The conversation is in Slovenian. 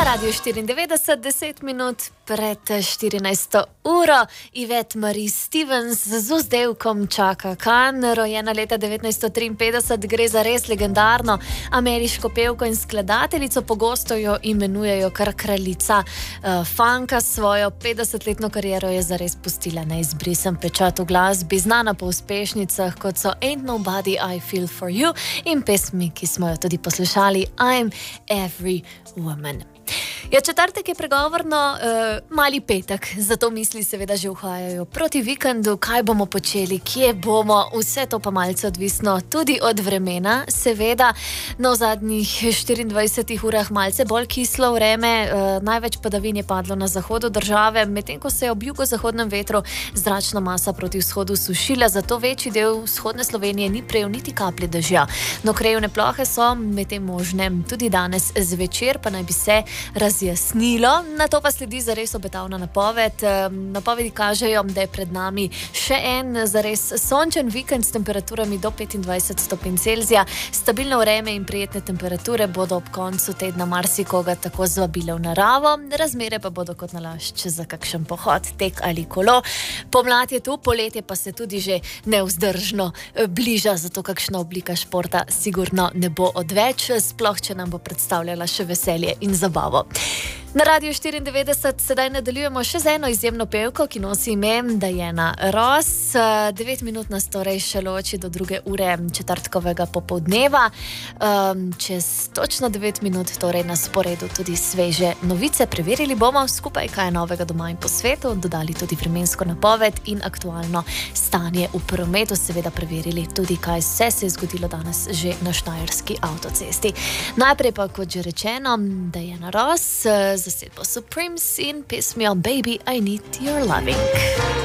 Na Radiu 94, 10 minut pred 14. uro, Yvette Marie Stevens z vzdevkom Chaka Khan, rojena leta 1953, gre za res legendarno ameriško pevko in skladateljico, pogosto jo imenujejo kar kraljica funka. Svojo 50-letno kariero je zares pustila neizbrisen pečat v glasbi, znana po uspešnicah, kot so Ain't Nobody I Feel For You in pesmi, ki smo jo tudi poslušali, I'm Every Woman. Ja, četrtek je pregovorno mali petek, zato misli seveda že uhajajo proti vikendu, kaj bomo počeli, kje bomo, vse to pa malce odvisno tudi od vremena, seveda. No, v zadnjih 24 urah malce bolj kislo vreme, največ padavin je padlo na zahodu države, medtem ko se je ob jugozahodnem vetru zračna masa proti vzhodu sušila, zato večji del vzhodne Slovenije ni prejel niti kaplje dežja. No, krajevne plohe so medtem možne tudi danes zvečer, pa naj bi se razjasnilo. Na to pa sledi zares obetavna napoved. Napovedi kažejo, da je pred nami še en zares sončen vikend s temperaturami do 25 stopinj Celzija. Stabilno vreme in prijetne temperature bodo ob koncu tedna marsikoga tako zvabile v naravo, razmere pa bodo kot nalašč za kakšen pohod, tek ali kolo. Pomlad je tu, poletje pa se tudi že nevzdržno bliža, zato kakšna oblika športa sigurno ne bo odveč, sploh če nam bo predstavljala še veselje in zabavo. Na Radiu 94 sedaj nadaljujemo še z eno izjemno pevko, ki nosi ime Diana Ross. 9 minut nas torej še loči do 2. ure četrtkovega popoldneva. Čez točno 9 minut torej na sporedu tudi sveže novice. Preverili bomo skupaj, kaj je novega doma in po svetu, dodali tudi vremensko napoved in aktualno stanje v prometu. Seveda preverili tudi, kaj vse se je zgodilo danes že na štajerski avtocesti. Najprej pa, kot že rečeno, Diana Ross zasedbo Supremes in pesmijo Baby, I Need Your Loving.